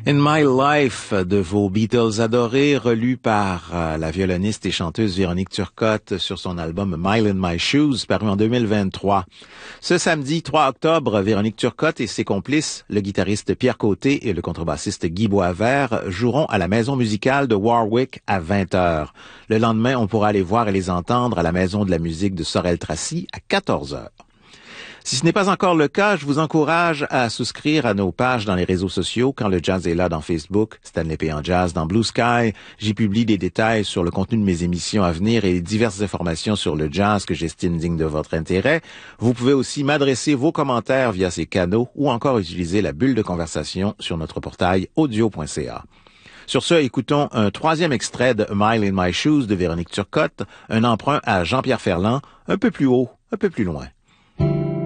In My Life de vos Beatles adorés, relu par la violoniste et chanteuse Véronique Turcotte sur son album Mile in My Shoes, paru en 2023. Ce samedi 3 octobre, Véronique Turcotte et ses complices, le guitariste Pierre Côté et le contrebassiste Guy Boisvert, joueront à la Maison musicale de Warwick à 20h. Le lendemain, on pourra les voir et les entendre à la Maison de la musique de Sorel-Tracy à 14h. Si ce n'est pas encore le cas, je vous encourage à souscrire à nos pages dans les réseaux sociaux. Quand le jazz est là dans Facebook, Stanley P. en Jazz dans Blue Sky, j'y publie des détails sur le contenu de mes émissions à venir et diverses informations sur le jazz que j'estime digne de votre intérêt. Vous pouvez aussi m'adresser vos commentaires via ces canaux ou encore utiliser la bulle de conversation sur notre portail audio.ca. Sur ce, écoutons un troisième extrait de Mile in My Shoes de Véronique Turcotte, un emprunt à Jean-Pierre Ferland, un peu plus haut, un peu plus loin.